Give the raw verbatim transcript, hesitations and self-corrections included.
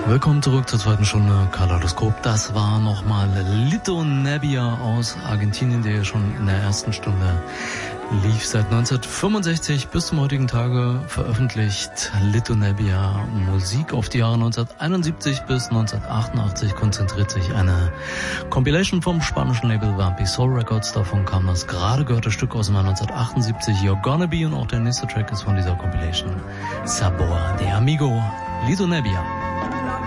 Willkommen zurück zur zweiten Stunde Kaleidoskop. Das war nochmal Lito Nebbia aus Argentinien, der schon in der ersten Stunde lief. Seit neunzehnhundertfünfundsechzig bis zum heutigen Tage veröffentlicht Lito Nebbia Musik. Auf die Jahre neunzehnhunderteinundsiebzig bis neunzehnhundertachtundachtzig konzentriert sich eine Compilation vom spanischen Label Vampy Soul Records. Davon kam das gerade gehörte Stück aus dem Jahr neunzehnhundertachtundsiebzig, You're Gonna Be, und auch der nächste Track ist von dieser Compilation Sabor de Amigo, Lito Nebbia.